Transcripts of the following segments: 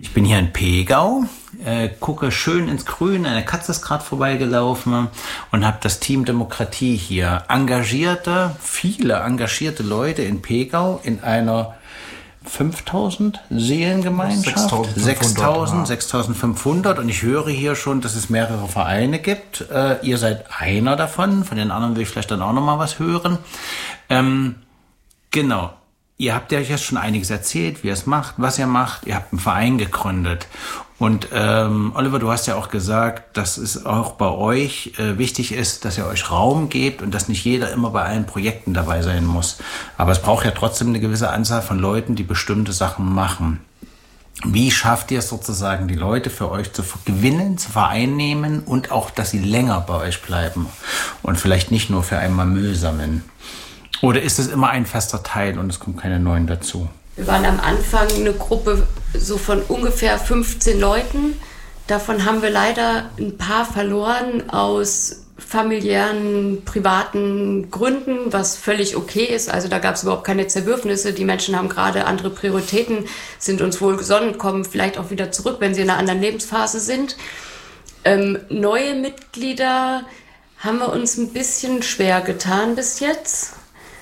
Ich bin hier in Pegau, gucke schön ins Grün, eine Katze ist gerade vorbeigelaufen und habe das Team Demokratie hier. Viele engagierte Leute in Pegau in einer 5000 Seelengemeinschaft. 6500 und ich höre hier schon, dass es mehrere Vereine gibt. Ihr seid einer davon, von den anderen will ich vielleicht dann auch noch mal was hören. Genau. Ihr habt ja jetzt schon einiges erzählt, wie ihr es macht, was ihr macht. Ihr habt einen Verein gegründet. Und Oliver, du hast ja auch gesagt, dass es auch bei euch wichtig ist, dass ihr euch Raum gebt und dass nicht jeder immer bei allen Projekten dabei sein muss. Aber es braucht ja trotzdem eine gewisse Anzahl von Leuten, die bestimmte Sachen machen. Wie schafft ihr es sozusagen, die Leute für euch zu gewinnen, zu vereinnehmen und auch, dass sie länger bei euch bleiben und vielleicht nicht nur für einmal Müll sammeln? Oder ist es immer ein fester Teil und es kommen keine neuen dazu? Wir waren am Anfang eine Gruppe so von ungefähr 15 Leuten. Davon haben wir leider ein paar verloren aus familiären, privaten Gründen, was völlig okay ist. Also da gab es überhaupt keine Zerwürfnisse. Die Menschen haben gerade andere Prioritäten, sind uns wohlgesonnen, kommen vielleicht auch wieder zurück, wenn sie in einer anderen Lebensphase sind. Neue Mitglieder haben wir uns ein bisschen schwer getan bis jetzt.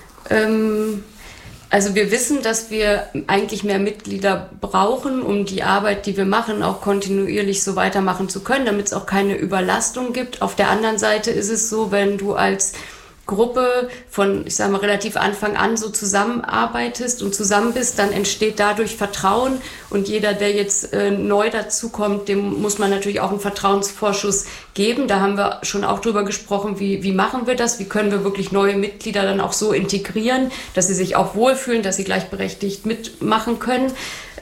Also wir wissen, dass wir eigentlich mehr Mitglieder brauchen, um die Arbeit, die wir machen, auch kontinuierlich so weitermachen zu können, damit es auch keine Überlastung gibt. Auf der anderen Seite ist es so, wenn du als Gruppe von, ich sage mal, relativ Anfang an so zusammenarbeitest und zusammen bist, dann entsteht dadurch Vertrauen und jeder, der jetzt neu dazukommt, dem muss man natürlich auch einen Vertrauensvorschuss geben. Da haben wir schon auch drüber gesprochen, wie machen wir das, wie können wir wirklich neue Mitglieder dann auch so integrieren, dass sie sich auch wohlfühlen, dass sie gleichberechtigt mitmachen können.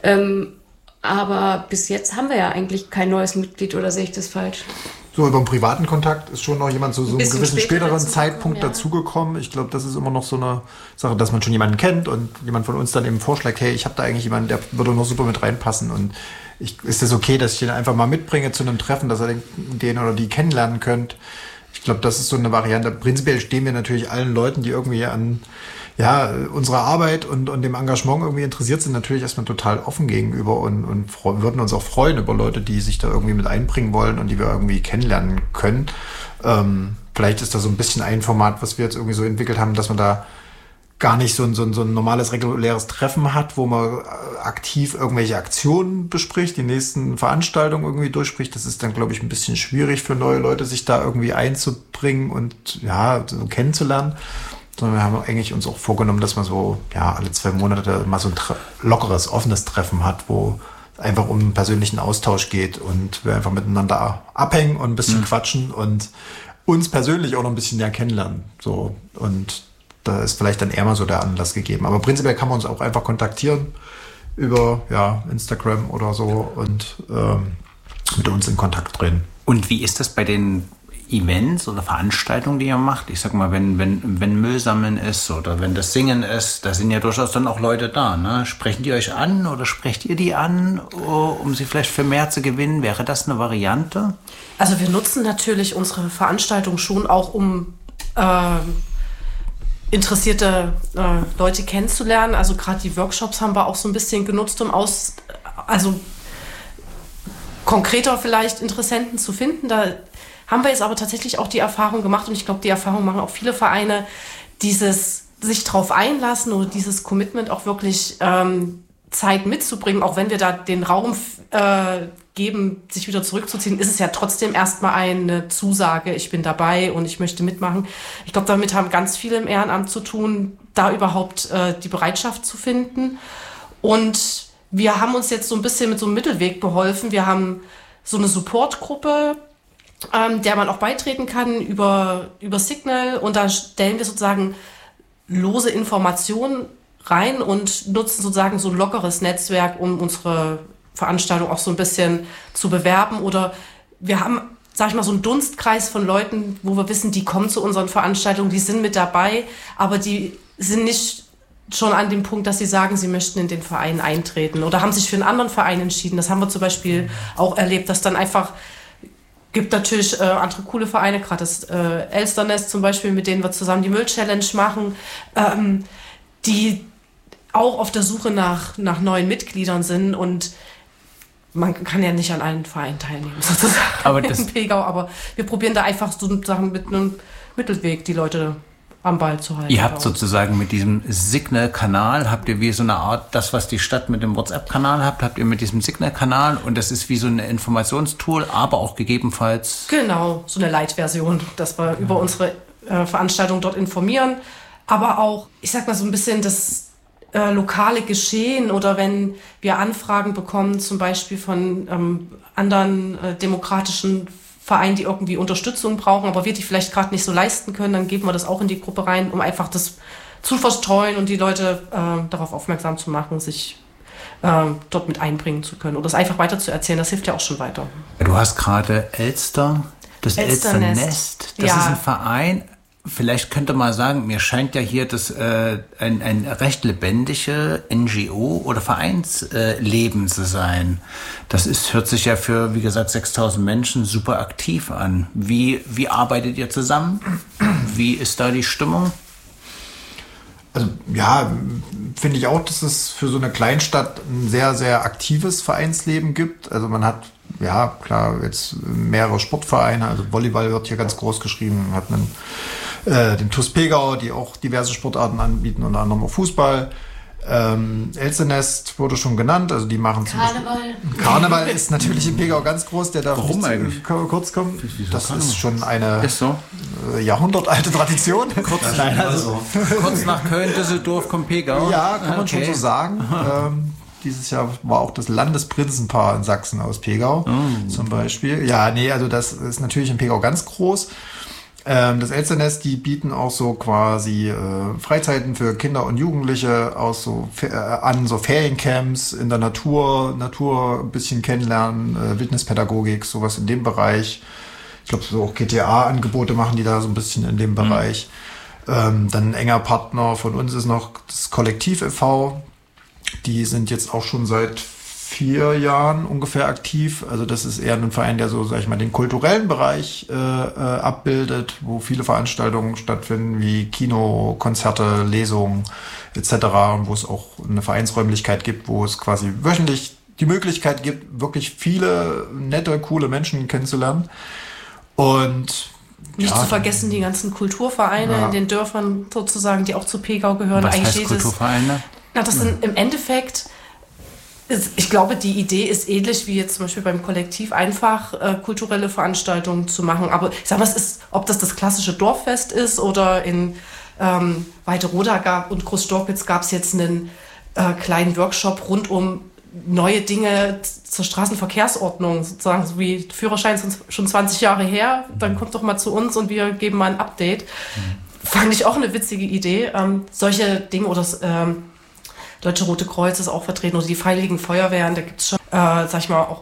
Aber bis jetzt haben wir ja eigentlich kein neues Mitglied, oder sehe ich das falsch? So, über den privaten Kontakt ist schon noch jemand zu so einem gewissen späteren Zeitpunkt dazugekommen. Ich glaube, das ist immer noch so eine Sache, dass man schon jemanden kennt und jemand von uns dann eben vorschlägt, hey, ich habe da eigentlich jemanden, der würde noch super mit reinpassen und ist das okay, dass ich den einfach mal mitbringe zu einem Treffen, dass er den oder die kennenlernen könnt. Ich glaube, das ist so eine Variante. Prinzipiell stehen wir natürlich allen Leuten, die irgendwie an unserer Arbeit und dem Engagement irgendwie interessiert sind, natürlich erstmal total offen gegenüber und würden uns auch freuen über Leute, die sich da irgendwie mit einbringen wollen und die wir irgendwie kennenlernen können. Vielleicht ist da so ein bisschen ein Format, was wir jetzt irgendwie so entwickelt haben, dass man da gar nicht so ein normales, reguläres Treffen hat, wo man aktiv irgendwelche Aktionen bespricht, die nächsten Veranstaltungen irgendwie durchspricht. Das ist dann, glaube ich, ein bisschen schwierig für neue Leute, sich da irgendwie einzubringen und so kennenzulernen. Sondern wir haben eigentlich uns auch vorgenommen, dass man so alle 2 Monate mal so ein lockeres, offenes Treffen hat, wo es einfach um einen persönlichen Austausch geht und wir einfach miteinander abhängen und ein bisschen quatschen und uns persönlich auch noch ein bisschen näher kennenlernen. So. Und da ist vielleicht dann eher mal so der Anlass gegeben. Aber prinzipiell kann man uns auch einfach kontaktieren über Instagram oder so und mit uns in Kontakt treten. Und wie ist das bei den Events oder Veranstaltungen, die ihr macht? Ich sag mal, wenn Müllsammeln ist oder wenn das Singen ist, da sind ja durchaus dann auch Leute da, ne? Sprechen die euch an oder sprecht ihr die an, um sie vielleicht für mehr zu gewinnen? Wäre das eine Variante? Also wir nutzen natürlich unsere Veranstaltung schon auch, um interessierte Leute kennenzulernen. Also gerade die Workshops haben wir auch so ein bisschen genutzt, um konkreter vielleicht Interessenten zu finden. Da haben wir jetzt aber tatsächlich auch die Erfahrung gemacht und ich glaube, die Erfahrung machen auch viele Vereine, dieses sich drauf einlassen oder dieses Commitment auch wirklich Zeit mitzubringen, auch wenn wir da den Raum geben, sich wieder zurückzuziehen, ist es ja trotzdem erstmal eine Zusage, ich bin dabei und ich möchte mitmachen. Ich glaube, damit haben ganz viele im Ehrenamt zu tun, da überhaupt die Bereitschaft zu finden. Und wir haben uns jetzt so ein bisschen mit so einem Mittelweg beholfen. Wir haben so eine Supportgruppe, der man auch beitreten kann über Signal und da stellen wir sozusagen lose Informationen rein und nutzen sozusagen so ein lockeres Netzwerk, um unsere Veranstaltung auch so ein bisschen zu bewerben oder wir haben, sag ich mal, so einen Dunstkreis von Leuten, wo wir wissen, die kommen zu unseren Veranstaltungen, die sind mit dabei, aber die sind nicht schon an dem Punkt, dass sie sagen, sie möchten in den Verein eintreten oder haben sich für einen anderen Verein entschieden. Das haben wir zum Beispiel auch erlebt, dass dann einfach gibt natürlich andere coole Vereine, gerade das Elsternest zum Beispiel, mit denen wir zusammen die Müll-Challenge machen, die auch auf der Suche nach neuen Mitgliedern sind und man kann ja nicht an allen Vereinen teilnehmen, sozusagen aber in Pegau, aber wir probieren da einfach sozusagen mit einem Mittelweg die Leute am Ball zu halten. Ihr habt sozusagen mit diesem Signal-Kanal, habt ihr wie so eine Art, das, was die Stadt mit dem WhatsApp-Kanal habt ihr mit diesem Signal-Kanal und das ist wie so ein Informationstool, aber auch gegebenenfalls... Genau, so eine Light-Version, dass wir über unsere Veranstaltung dort informieren, aber auch, ich sag mal so ein bisschen das lokale Geschehen oder wenn wir Anfragen bekommen, zum Beispiel von anderen demokratischen Vereinen, die irgendwie Unterstützung brauchen, aber wir die vielleicht gerade nicht so leisten können, dann geben wir das auch in die Gruppe rein, um einfach das zu verstreuen und die Leute darauf aufmerksam zu machen, sich dort mit einbringen zu können oder es einfach weiter zu erzählen. Das hilft ja auch schon weiter. Du hast gerade Elster, das Elsternest. Das ist ein Verein. Vielleicht könnte man sagen, mir scheint ja hier das ein recht lebendige NGO- oder Vereinsleben zu sein. Das hört sich ja für, wie gesagt, 6.000 Menschen super aktiv an. Wie arbeitet ihr zusammen? Wie ist da die Stimmung? Also ja, finde ich auch, dass es für so eine Kleinstadt ein sehr, sehr aktives Vereinsleben gibt. Also man hat, ja klar, jetzt mehrere Sportvereine, also Volleyball wird hier ganz groß geschrieben, man hat den TuS Pegau, die auch diverse Sportarten anbieten, unter anderem auch Fußball. Elsternest wurde schon genannt, also die machen zum Karneval. Karneval ist natürlich in Pegau ganz groß, der darf Warum eigentlich? kurz kommen. Das ist schon eine so? jahrhundertalte Tradition. Kurz nach Köln, Düsseldorf kommt Pegau. Ja, kann man schon so sagen. Dieses Jahr war auch das Landesprinzenpaar in Sachsen aus Pegau zum Beispiel. Ja, nee, also das ist natürlich in Pegau ganz groß. Das Elsternest, die bieten auch so quasi Freizeiten für Kinder und Jugendliche aus an so Feriencamps in der Natur ein bisschen kennenlernen, Wildnispädagogik, sowas in dem Bereich. Ich glaube, so auch GTA-Angebote machen die da so ein bisschen in dem Bereich. Dann ein enger Partner von uns ist noch das Kollektiv e.V. Die sind jetzt auch schon seit 4 Jahren ungefähr aktiv. Also das ist eher ein Verein, der so, sag ich mal, den kulturellen Bereich abbildet, wo viele Veranstaltungen stattfinden, wie Kino, Konzerte, Lesungen etc. Und wo es auch eine Vereinsräumlichkeit gibt, wo es quasi wöchentlich die Möglichkeit gibt, wirklich viele nette, coole Menschen kennenzulernen. Und nicht zu vergessen die ganzen Kulturvereine in den Dörfern sozusagen, die auch zu Pegau gehören. Was heißt Kulturvereine? Das sind im Endeffekt... Ich glaube, die Idee ist ähnlich wie jetzt zum Beispiel beim Kollektiv, einfach kulturelle Veranstaltungen zu machen. Aber ich sage mal, ob das klassische Dorffest ist oder in Weide-Roda und Großstorpitz gab es jetzt einen kleinen Workshop rund um neue Dinge zur Straßenverkehrsordnung, sozusagen, so wie Führerschein ist schon 20 Jahre her, dann kommt doch mal zu uns und wir geben mal ein Update. Fand ich auch eine witzige Idee. Solche Dinge oder Deutsche Rote Kreuz ist auch vertreten oder die Freiwilligen Feuerwehren, da gibt es schon, sag ich mal, auch